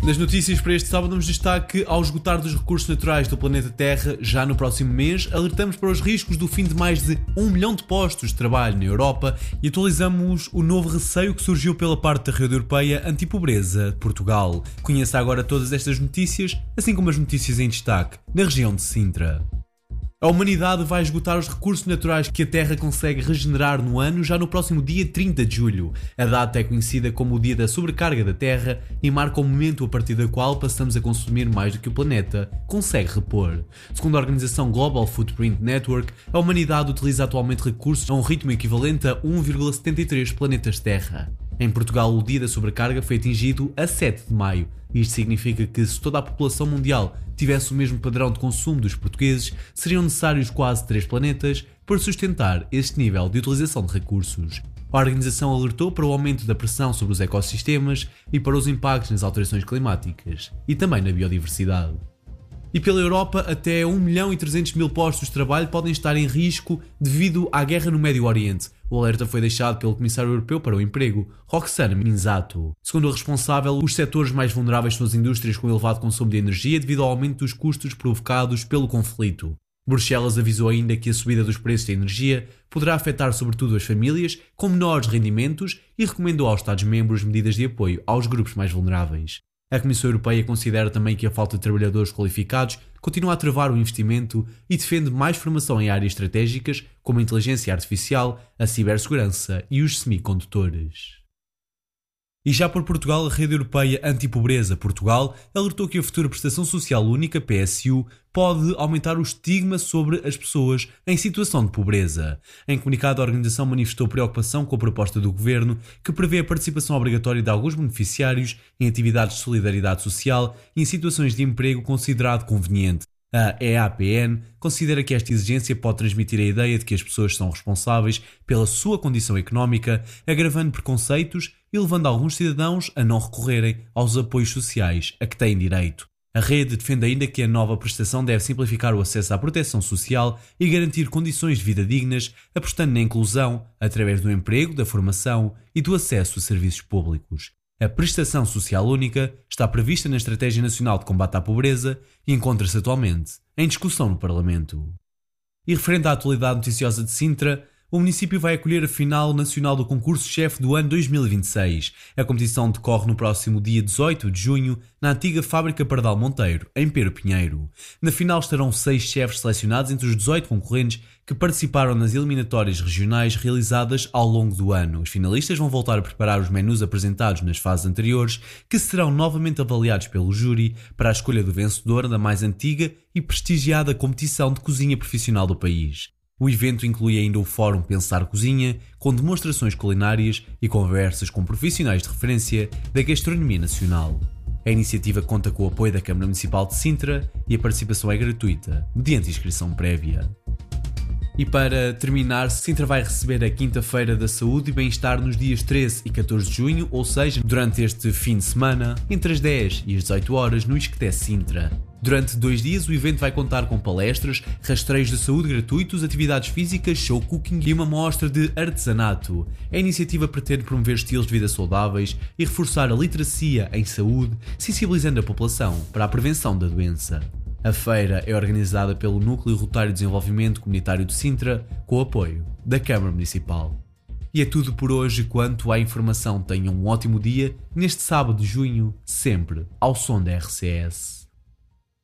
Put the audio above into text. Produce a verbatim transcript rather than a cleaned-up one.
Nas notícias para este sábado damos destaque ao esgotar dos recursos naturais do planeta Terra já no próximo mês, alertamos para os riscos do fim de mais de um milhão de postos de trabalho na Europa e atualizamos o novo receio que surgiu pela parte da rede europeia anti-pobreza de Portugal. Conheça agora todas estas notícias, assim como as notícias em destaque na região de Sintra. A humanidade vai esgotar os recursos naturais que a Terra consegue regenerar no ano já no próximo dia trinta de julho. A data é conhecida como o dia da sobrecarga da Terra e marca o momento a partir do qual passamos a consumir mais do que o planeta consegue repor. Segundo a organização Global Footprint Network, a humanidade utiliza atualmente recursos a um ritmo equivalente a um vírgula setenta e três planetas Terra. Em Portugal, o dia da sobrecarga foi atingido a sete de maio. Isto significa que, se toda a população mundial tivesse o mesmo padrão de consumo dos portugueses, seriam necessários quase três planetas para sustentar este nível de utilização de recursos. A organização alertou para o aumento da pressão sobre os ecossistemas e para os impactos nas alterações climáticas e também na biodiversidade. E pela Europa, até um milhão e trezentos mil postos de trabalho podem estar em risco devido à guerra no Médio Oriente. O alerta foi deixado pelo Comissário Europeu para o Emprego, Roxana Minzato. Segundo o responsável, os setores mais vulneráveis são as indústrias com elevado consumo de energia devido ao aumento dos custos provocados pelo conflito. Bruxelas avisou ainda que a subida dos preços da energia poderá afetar sobretudo as famílias com menores rendimentos e recomendou aos Estados-membros medidas de apoio aos grupos mais vulneráveis. A Comissão Europeia considera também que a falta de trabalhadores qualificados continua a travar o investimento e defende mais formação em áreas estratégicas como a inteligência artificial, a cibersegurança e os semicondutores. E já por Portugal, a Rede Europeia Anti-Pobreza Portugal alertou que a futura Prestação Social Única, P S U, pode aumentar o estigma sobre as pessoas em situação de pobreza. Em comunicado, a organização manifestou preocupação com a proposta do Governo, que prevê a participação obrigatória de alguns beneficiários em atividades de solidariedade social e em situações de emprego considerado conveniente. A E A P N considera que esta exigência pode transmitir a ideia de que as pessoas são responsáveis pela sua condição económica, agravando preconceitos e levando alguns cidadãos a não recorrerem aos apoios sociais a que têm direito. A rede defende ainda que a nova prestação deve simplificar o acesso à proteção social e garantir condições de vida dignas, apostando na inclusão através do emprego, da formação e do acesso a serviços públicos. A Prestação Social Única está prevista na Estratégia Nacional de Combate à Pobreza e encontra-se atualmente em discussão no Parlamento. E referente à atualidade noticiosa de Sintra, o município vai acolher a final nacional do concurso-chefe do ano dois mil e vinte e seis. A competição decorre no próximo dia dezoito de junho, na antiga fábrica Pardal Monteiro, em Pero Pinheiro. Na final estarão seis chefes selecionados entre os dezoito concorrentes que participaram nas eliminatórias regionais realizadas ao longo do ano. Os finalistas vão voltar a preparar os menus apresentados nas fases anteriores, que serão novamente avaliados pelo júri para a escolha do vencedor da mais antiga e prestigiada competição de cozinha profissional do país. O evento inclui ainda o Fórum Pensar Cozinha, com demonstrações culinárias e conversas com profissionais de referência da gastronomia nacional. A iniciativa conta com o apoio da Câmara Municipal de Sintra e a participação é gratuita, mediante inscrição prévia. E para terminar, Sintra vai receber a Quinta-feira da Saúde e Bem-Estar nos dias treze e catorze de junho, ou seja, durante este fim de semana, entre as dez e as dezoito horas, no Isqueté Sintra. Durante dois dias, o evento vai contar com palestras, rastreios de saúde gratuitos, atividades físicas, show cooking e uma mostra de artesanato. A iniciativa pretende promover estilos de vida saudáveis e reforçar a literacia em saúde, sensibilizando a população para a prevenção da doença. A feira é organizada pelo Núcleo Rotário de Desenvolvimento Comunitário de Sintra, com o apoio da Câmara Municipal. E é tudo por hoje quanto à informação. Tenham um ótimo dia neste sábado de junho, sempre ao som da R C S.